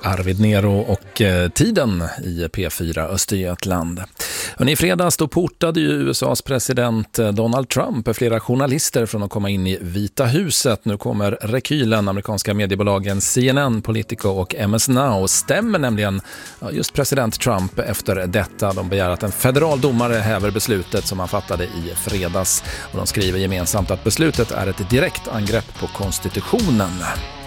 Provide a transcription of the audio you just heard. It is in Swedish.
Arvid Nero och tiden i P4 Östergötland. I fredags då portade ju USAs president Donald Trump flera journalister från att komma in i Vita huset. Nu kommer rekylen. Amerikanska mediebolagen CNN, Politico och MS Now stämmer nämligen just president Trump efter detta. De begär att en federal domare häver beslutet som han fattade i fredags. Och de skriver gemensamt att beslutet är ett direkt angrepp på konstitutionen.